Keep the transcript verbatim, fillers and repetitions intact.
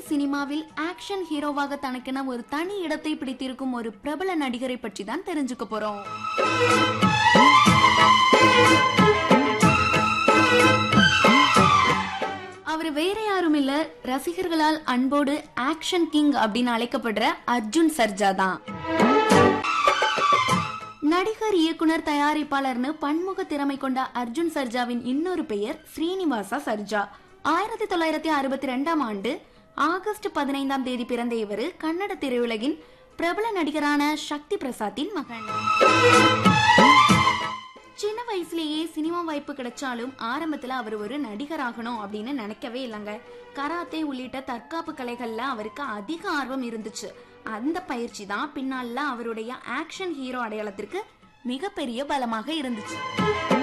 சினிமாவில் ஆக்ஷன் ஹீரோவாக தனக்கென ஒரு தனி இடத்தை பிடித்திருக்கும் ஒரு பிரபல நடிகரை பற்றி தான் தெரிஞ்சுக்க போறோம். அவர் வேற யாரும் இல்ல, ரசிகர்களால் அன்போடு ஆக்ஷன் கிங் அப்படின்னு அழைக்கப்படுற அர்ஜுன் சர்ஜா தான். நடிகர், இயக்குனர், தயாரிப்பாளர்னு பன்முக திறமை கொண்ட அர்ஜுன் சர்ஜாவின் இன்னொரு பெயர் ஸ்ரீனிவாசா சர்ஜா. ஆயிரத்தி தொள்ளாயிரத்தி அறுபத்தி ரெண்டாம் ஆண்டு ஆகஸ்ட் பதினைந்தாம் தேதி பிறந்த இவர் கன்னட திரையுலகின் பிரபல நடிகரான சக்தி பிரசாத்தின் மகன். சின்ன வயசுலேயே சினிமா வாய்ப்பு கிடைச்சாலும் ஆரம்பத்துல அவர் ஒரு நடிகராகணும் அப்படின்னு நினைக்கவே இல்லைங்க. கராத்தே உள்ளிட்ட தற்காப்பு கலைகள்ல அவருக்கு அதிக ஆர்வம் இருந்துச்சு. அந்த பயிற்சி தான் பின்னால அவருடைய ஆக்ஷன் ஹீரோ அடையாளத்திற்கு மிகப்பெரிய பலமாக இருந்துச்சு.